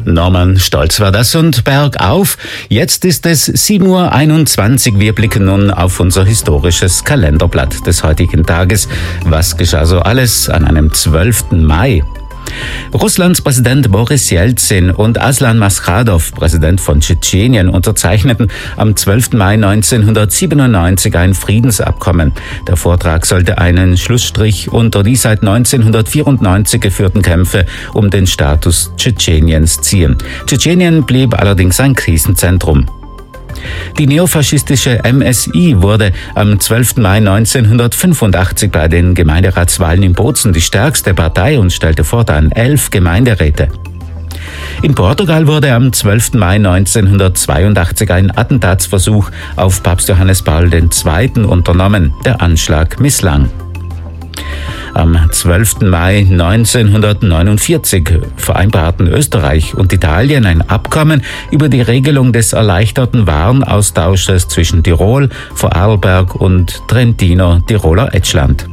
Norman Stolz war das und bergauf. Jetzt ist es 7:21 Uhr. Wir blicken nun auf unser historisches Kalenderblatt des heutigen Tages. Was geschah so alles an einem 12. Mai? Russlands Präsident Boris Jelzin und Aslan Maschadow, Präsident von Tschetschenien, unterzeichneten am 12. Mai 1997 ein Friedensabkommen. Der Vortrag sollte einen Schlussstrich unter die seit 1994 geführten Kämpfe um den Status Tschetscheniens ziehen. Tschetschenien blieb allerdings ein Krisenzentrum. Die neofaschistische MSI wurde am 12. Mai 1985 bei den Gemeinderatswahlen in Bozen die stärkste Partei und stellte fortan 11 Gemeinderäte. In Portugal wurde am 12. Mai 1982 ein Attentatsversuch auf Papst Johannes Paul II. Unternommen. Der Anschlag misslang. Am 12. Mai 1949 vereinbarten Österreich und Italien ein Abkommen über die Regelung des erleichterten Warenaustausches zwischen Tirol, Vorarlberg und Trentino Tiroler Etschland.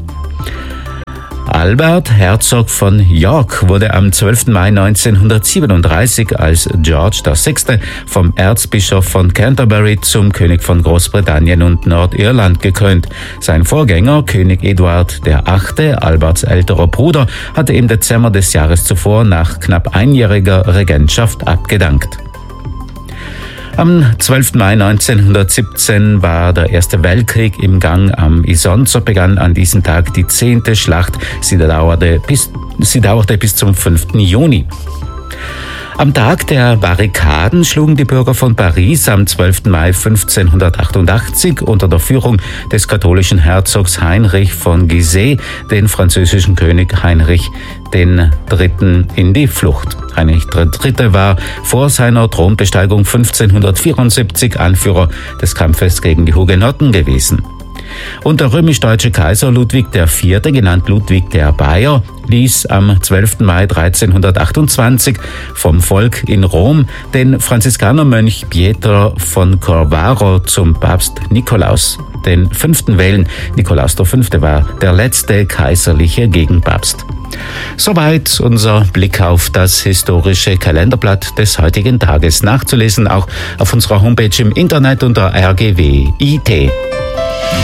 Albert, Herzog von York, wurde am 12. Mai 1937 als George VI. Vom Erzbischof von Canterbury zum König von Großbritannien und Nordirland gekrönt. Sein Vorgänger, König Eduard VIII., Alberts älterer Bruder, hatte im Dezember des Jahres zuvor nach knapp einjähriger Regentschaft abgedankt. Am 12. Mai 1917 war der Erste Weltkrieg im Gang. Am Isonzo begann an diesem Tag die 10. Schlacht. Sie dauerte bis zum 5. Juni. Am Tag der Barrikaden schlugen die Bürger von Paris am 12. Mai 1588 unter der Führung des katholischen Herzogs Heinrich von Gizeh den französischen König Heinrich III. In die Flucht. Heinrich III. War vor seiner Thronbesteigung 1574 Anführer des Kampfes gegen die Hugenotten gewesen. Und der römisch-deutsche Kaiser Ludwig IV., genannt Ludwig der Bayer, ließ am 12. Mai 1328 vom Volk in Rom den Franziskanermönch Pietro von Corvaro zum Papst Nikolaus V. wählen. Nikolaus V. war der letzte kaiserliche Gegenpapst. Soweit unser Blick auf das historische Kalenderblatt des heutigen Tages. Nachzulesen auch auf unserer Homepage im Internet unter rgw.it.